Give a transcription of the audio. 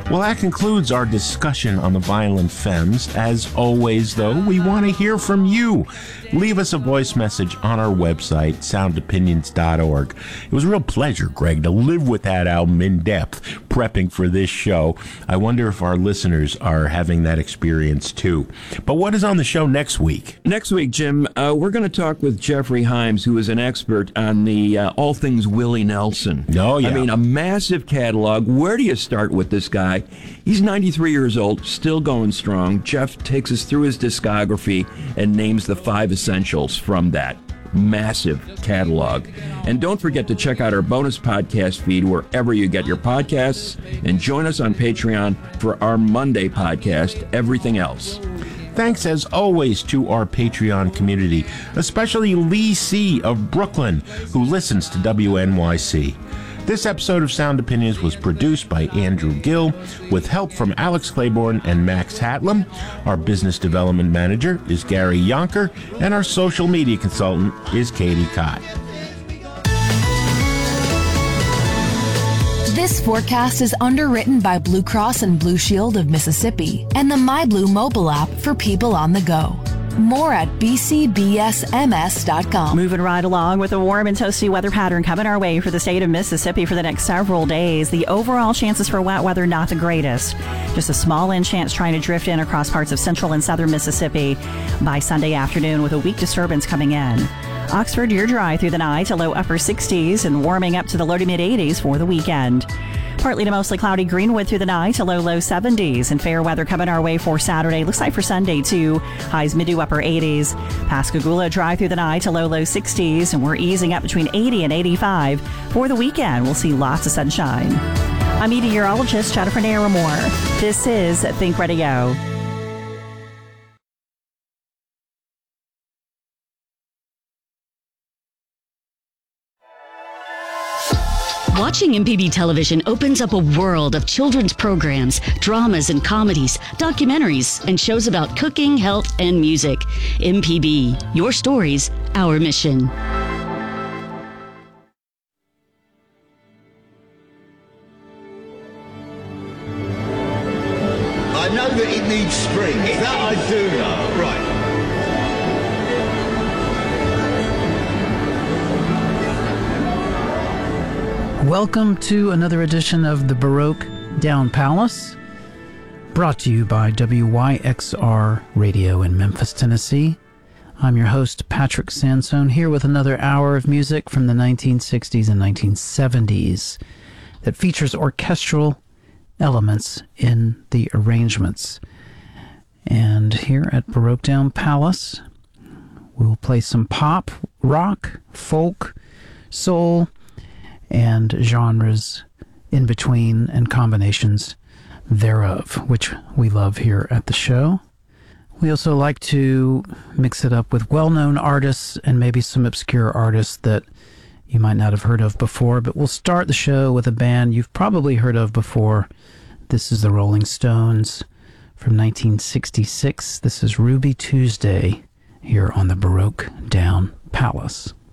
Well, that concludes our discussion on the Violent Femmes. As always, though, we want to hear from you. Leave us a voice message on our website, soundopinions.org. It was a real pleasure, Greg, to live with that album in depth, prepping for this show. I wonder if our listeners are having that experience, too. But what is on the show next week? Next week, Jim, we're going to talk with Jeffrey Himes, who is an expert on the all things Willie Nelson. Oh, yeah. I mean, a massive catalog. Where do you start with this guy? He's 93 years old, still going strong. Jeff takes us through his discography and names the 5 essentials from that massive catalog. And don't forget to check out our bonus podcast feed wherever you get your podcasts, and join us on Patreon for our Monday podcast, Everything Else. Thanks, as always, to our Patreon community, especially Lee C. of Brooklyn, who listens to WNYC. This episode of Sound Opinions was produced by Andrew Gill, with help from Alex Claiborne and Max Hatlam. Our business development manager is Gary Yonker, and our social media consultant is Katie Cott. This forecast is underwritten by Blue Cross and Blue Shield of Mississippi and the MyBlue mobile app for people on the go. More at bcbsms.com. Moving right along with a warm and toasty weather pattern coming our way for the state of Mississippi for the next several days. The overall chances for wet weather not the greatest. Just a small in chance trying to drift in across parts of central and southern Mississippi by Sunday afternoon, with a weak disturbance coming in. Oxford, you're dry through the night to low upper 60s and warming up to the low to mid 80s for the weekend. Partly to mostly cloudy Greenwood through the night to low 70s, and fair weather coming our way for Saturday. Looks like for Sunday too. Highs mid to upper 80s. Pascagoula dry through the night to low 60s, and we're easing up between 80 and 85. For the weekend, we'll see lots of sunshine. I'm meteorologist Jennifer Naramore. This is Think Radio. Watching MPB television opens up a world of children's programs, dramas and comedies, documentaries, and shows about cooking, health, and music. MPB, your stories, our mission. I know that it needs strings. That I do know. Right. Welcome to another edition of the Baroque Down Palace, brought to you by WYXR Radio in Memphis, Tennessee. I'm your host, Patrick Sansone, here with another hour of music from the 1960s and 1970s that features orchestral elements in the arrangements. And here at Baroque Down Palace, we'll play some pop, rock, folk, soul, and genres in between and combinations thereof, which we love here at the show. We also like to mix it up with well-known artists and maybe some obscure artists that you might not have heard of before, but we'll start the show with a band you've probably heard of before. This is the Rolling Stones from 1966. This is Ruby Tuesday here on the Baroque Down Palace.